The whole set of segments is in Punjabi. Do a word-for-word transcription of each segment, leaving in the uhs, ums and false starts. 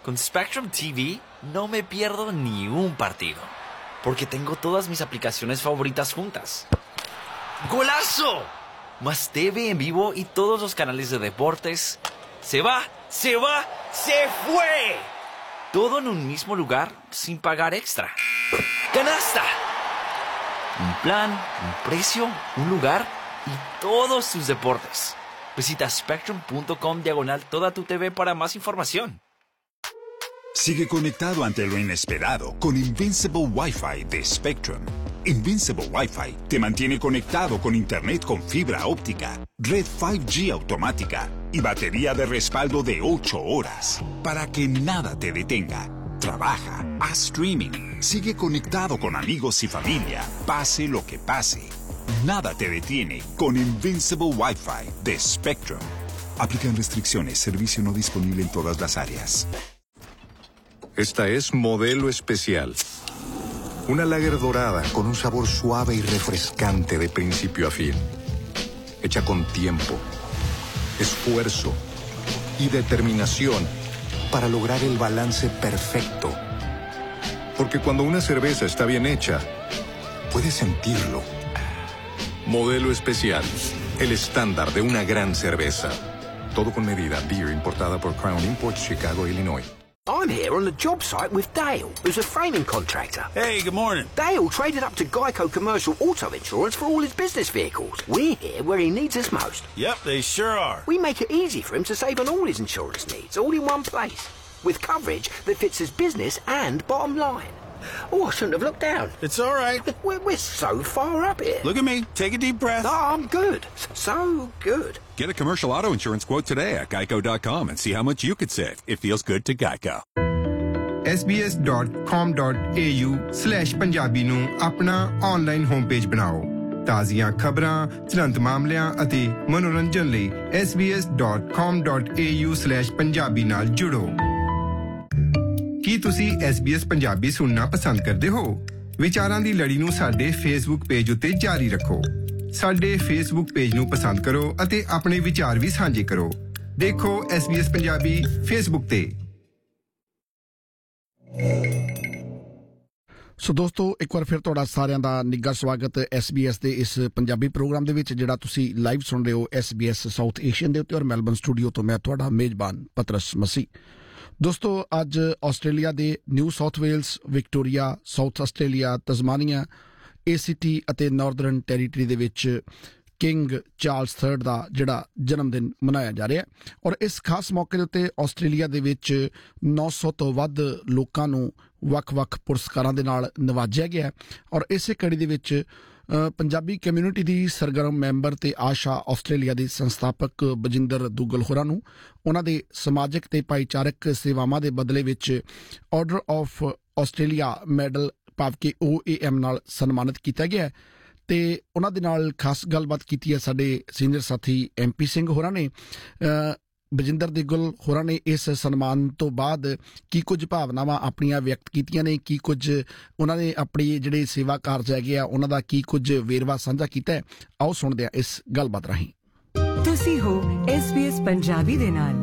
Con Spectrum T V no me pierdo ni un partido, porque tengo todas mis aplicaciones favoritas juntas. ¡Golazo! Más T V en vivo y todos los canales de deportes. ¡Se va! ¡Se va! ¡Se fue! Todo en un mismo lugar sin pagar extra. ¡Canasta! Un plan, un precio, un lugar y todos tus deportes. Visita spectrum.com diagonal toda tu T V para más información. Sigue conectado ante lo inesperado con Invincible Wi-Fi de Spectrum. Invincible Wi-Fi te mantiene conectado con internet con fibra óptica, red cinco G automática y batería de respaldo de ocho horas para que nada te detenga. Trabaja, haz streaming, sigue conectado con amigos y familia, pase lo que pase. Nada te detiene con Invincible Wi-Fi de Spectrum. Aplican restricciones, servicio no disponible en todas las áreas. Esta es Modelo Especial. Una lager dorada con un sabor suave y refrescante de principio a fin. Hecha con tiempo, esfuerzo y determinación para lograr el balance perfecto. Porque cuando una cerveza está bien hecha, puedes sentirlo. Modelo Especial, el estándar de una gran cerveza. Todo con medida. Beer importada por Crown Imports, Chicago, Illinois. I'm here on the job site with Dale, who's a framing contractor. Hey, good morning. Dale traded up to Geico Commercial Auto Insurance for all his business vehicles. We're here where he needs us most. Yep, they sure are. We make it easy for him to save on all his insurance needs, all in one place, with coverage that fits his business and bottom line. Oh, I shouldn't have looked down. It's all right. We're, we're so far up here. Look at me. Take a deep breath. Oh, I'm good. So good. Get a commercial auto insurance quote today at geico dot com and see how much you could save. It feels good to Geico. S B S dot com dot A U slash Punjabi ਨੂੰ ਆਪਣਾ ਆਨਲਾਈਨ ਹੋਮ ਪੇਜ ਬਣਾਓ। ਤਾਜ਼ੀਆਂ ਖਬਰਾਂ, ਤੁਰੰਤ ਮਾਮਲਿਆਂ ਅਤੇ ਮਨੋਰੰਜਨ ਲਈ S B S dot com dot A U slash Punjabi ਨਾਲ ਜੁੜੋ। ਕੀ ਤੁਸੀਂ S B S ਪੰਜਾਬੀ ਸੁਣਨਾ ਪਸੰਦ ਕਰਦੇ ਹੋ? ਵਿਚਾਰਾਂ ਦੀ ਲੜੀ ਨੂੰ ਸਾਡੇ ਫੇਸਬੁੱਕ ਪੇਜ ਉੱਤੇ ਜਾਰੀ ਰੱਖੋ। ਸਾਡੇ ਫੇਸਬੁੱਕ ਪੇਜ ਨੂੰ ਪਸੰਦ ਕਰੋ ਅਤੇ ਆਪਣੇ ਵਿਚਾਰ ਵੀ ਸਾਂਝੇ ਕਰੋ। ਦੇਖੋ S B S Punjabi Facebook ਤੇ। ਸੋ ਦੋਸਤੋ ਇੱਕ ਵਾਰ ਫਿਰ ਤੁਹਾਡਾ ਸਾਰਿਆਂ ਦਾ ਨਿੱਘਾ ਸਵਾਗਤ S B S ਦੇ ਇਸ ਪੰਜਾਬੀ ਪ੍ਰੋਗਰਾਮ ਦੇ ਵਿੱਚ ਜਿਹੜਾ ਤੁਸੀਂ ਲਾਈਵ ਸੁਣ ਰਹੇ ਹੋ S B S south Asian ਦੇ ਉੱਤੇ ਔਰ ਮੈਲਬਨ ਸਟੂਡੀਓ ਤੋਂ ਮੈਂ ਤੁਹਾਡਾ ਮੇਜ਼ਬਾਨ ਪਤਰਸ ਮਸੀਹ। ਦੋਸਤੋ ਅੱਜ ਆਸਟ੍ਰੇਲੀਆ ਦੇ new south Wales, Victoria, south Australia, Tasmania, ਏ ਸੀ ਟੀ ਅਤੇ ਨਾਰਦਰਨ ਟੈਰੀਟਰੀ ਦੇ ਵਿੱਚ ਕਿੰਗ ਚਾਰਲਸ ਥਰਡ ਦਾ ਜਿਹੜਾ ਜਨਮ ਦਿਨ ਮਨਾਇਆ ਜਾ ਰਿਹਾ ਔਰ ਇਸ ਖਾਸ ਮੌਕੇ ਦੇ ਉੱਤੇ ਆਸਟ੍ਰੇਲੀਆ ਦੇ ਵਿੱਚ ਨੌ ਸੌ ਤੋਂ ਵੱਧ ਲੋਕਾਂ ਨੂੰ ਵੱਖ-ਵੱਖ ਪੁਰਸਕਾਰਾਂ ਦੇ ਨਾਲ ਨਵਾਜਿਆ ਗਿਆ ਔਰ ਇਸੇ ਕੜੀ ਦੇ ਵਿੱਚ ਪੰਜਾਬੀ ਕਮਿਊਨਿਟੀ ਦੀ ਸਰਗਰਮ ਮੈਂਬਰ ਤੇ ਆਸ਼ਾ ਆਸਟ੍ਰੇਲੀਆ ਦੇ ਸੰਸਥਾਪਕ ਬਜਿੰਦਰ ਦੁੱਗਲ ਹੋਰਾਂ ਨੂੰ ਉਹਨਾਂ ਦੇ ਸਮਾਜਿਕ ਤੇ ਭਾਈਚਾਰਕ ਸੇਵਾਵਾਂ ਦੇ ਬਦਲੇ ਵਿੱਚ ਆਰਡਰ ਆਫ ਆਸਟ੍ਰੇਲੀਆ ਮੈਡਲ ਭਾਵ ਕਿ O A M ਨਾਲ ਸਨਮਾਨਿਤ ਕੀਤਾ ਗਿਆ ਤੇ ਉਹਨਾਂ ਦੇ ਨਾਲ ਖਾਸ ਗੱਲਬਾਤ ਕੀਤੀ ਹੈ ਸਾਡੇ ਸੀਨੀਅਰ ਸਾਥੀ ਐਮ ਪੀ ਸਿੰਘ ਹੋਰਾਂ ਨੇ। ਬਜਿੰਦਰ ਦੁੱਗਲ ਹੋਰਾਂ ਨੇ ਇਸ ਸਨਮਾਨ ਤੋਂ ਬਾਅਦ ਕੀ ਕੁਝ ਭਾਵਨਾਵਾਂ ਆਪਣੀਆਂ ਵਿਅਕਤ ਕੀਤੀਆਂ ਨੇ, ਕੀ ਕੁਝ ਉਹਨਾਂ ਨੇ ਆਪਣੀ ਜਿਹੜੇ ਸੇਵਾ ਕਾਰਜ ਹੈਗੇ ਆ ਉਹਨਾਂ ਦਾ ਕੀ ਕੁਝ ਵੇਰਵਾ ਸਾਂਝਾ ਕੀਤਾ ਹੈ। ਆਓ ਸੁਣਦੇ ਹਾਂ ਇਸ ਗੱਲਬਾਤ ਰਾਹੀਂ। ਤੁਸੀਂ ਹੋ S B S ਪੰਜਾਬੀ ਦੇ ਨਾਲ।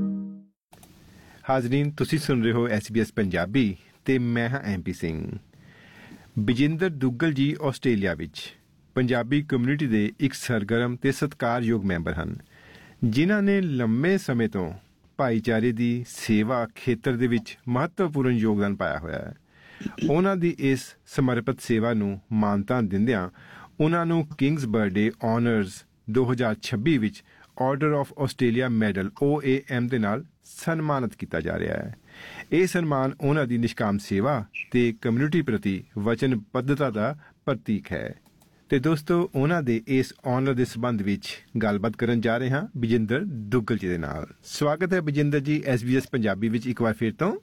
ਹਾਜ਼ਰੀਨ, ਤੁਸੀਂ ਸੁਣ ਰਹੇ ਹੋ S B S ਪੰਜਾਬੀ ਤੇ ਮੈਂ ਹਾਂ ਐਮ ਪੀ ਸਿੰਘ। ਬਜਿੰਦਰ ਦੁੱਗਲ ਜੀ ਆਸਟ੍ਰੇਲੀਆ ਵਿੱਚ ਪੰਜਾਬੀ ਕਮਿਊਨਿਟੀ ਦੇ ਇੱਕ ਸਰਗਰਮ ਤੇ ਸਤਿਕਾਰਯੋਗ ਮੈਂਬਰ ਹਨ ਜਿਨ੍ਹਾਂ ਨੇ ਲੰਮੇ ਸਮੇਂ ਤੋਂ ਭਾਈਚਾਰੇ ਦੀ ਸੇਵਾ ਖੇਤਰ ਦੇ ਵਿੱਚ ਮਹੱਤਵਪੂਰਨ ਯੋਗਦਾਨ ਪਾਇਆ ਹੋਇਆ ਹੈ। ਉਹਨਾਂ ਦੀ ਇਸ ਸਮਰਪਿਤ ਸੇਵਾ ਨੂੰ ਮਾਨਤਾ ਦਿੰਦਿਆਂ ਉਹਨਾਂ ਨੂੰ ਕਿੰਗਸ ਬਰਥਡੇ ਆਨਰਜ਼ ਦੋ ਹਜ਼ਾਰ ਛੱਬੀ ਵਿੱਚ order of Australia medal O A M ਦੇ ਨਾਲ ਸਨਮਾਨਿਤ ਕੀਤਾ ਜਾ ਰਿਹਾ ਹੈ। ਇਹ ਸਨਮਾਨ ਉਹਨਾਂ ਦੀ ਨਿਸ਼ਕਾਮ ਸੇਵਾ ਤੇ ਕਮਿਊਨਿਟੀ ਪ੍ਰਤੀ ਵਚਨਬੱਧਤਾ ਦਾ ਪ੍ਰਤੀਕ ਹੈ। ਤੇ ਦੋਸਤੋ, ਉਹਨਾਂ ਦੇ ਇਸ ਆਨਰ ਦੇ ਸੰਬੰਧ ਵਿੱਚ ਗੱਲਬਾਤ ਕਰਨ ਜਾ ਰਹੇ ਹਾਂ ਬਜਿੰਦਰ ਦੁੱਗਲ ਜੀ ਦੇ ਨਾਲ। ਸਵਾਗਤ ਹੈ ਬਜਿੰਦਰ ਜੀ S B S ਪੰਜਾਬੀ ਵਿੱਚ ਇੱਕ ਵਾਰ ਫਿਰ ਤੋਂ।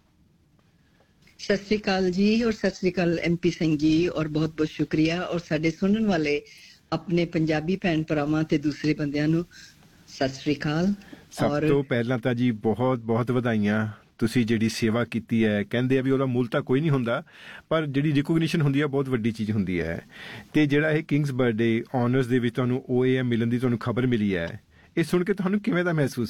ਸਤਿ ਸ੍ਰੀ ਅਕਾਲ ਜੀ ਔਰ ਸਤਿ ਸ੍ਰੀ ਅਕਾਲ ਐਮ ਪੀ ਸਿੰਘ ਜੀ ਔਰ ਬਹੁਤ ਬਹੁਤ ਸ਼ੁਕਰੀਆ ਔਰ ਸਾਡੇ ਸੁਣਨ ਵਾਲੇ ਆਪਣੇ ਪੰਜਾਬੀ ਭੈਣ ਭਰਾਵਾਂ ਤੇ ਦੂਸਰੇ ਬੰਦਿਆਂ ਨੂੰ ਸਤਿ ਸ੍ਰੀ ਅਕਾਲ। ਸਭ ਤੋਂ ਪਹਿਲਾਂ ਤਾਂ ਜੀ ਬਹੁਤ ਬਹੁਤ ਵਧਾਈਆਂ। ਤੁਸੀਂ ਜਿਹੜੀ ਸੇਵਾ ਕੀਤੀ ਹੈ, ਕਹਿੰਦੇ ਆ ਵੀ ਉਹਦਾ ਮੁੱਲ ਤਾਂ ਕੋਈ ਨਹੀਂ ਹੁੰਦਾ, ਪਰ ਜਿਹੜੀ ਰਿਕੋਗਨੀਸ਼ਨ ਹੁੰਦੀ ਹੈ ਬਹੁਤ ਵੱਡੀ ਚੀਜ਼ ਹੁੰਦੀ ਹੈ। ਤੇ ਜਿਹੜਾ ਇਹ ਕਿੰਗਸ ਬਰਥਡੇ ਆਨਰਸ ਦੇ ਵਿੱਚ ਤੁਹਾਨੂੰ O A M ਮਿਲਣ ਦੀ ਤੁਹਾਨੂੰ ਖਬਰ ਮਿਲੀ ਹੈ, ਇਹ ਸੁਣ ਕੇ ਤੁਹਾਨੂੰ ਕਿਵੇਂ ਦਾ ਮਹਿਸੂਸ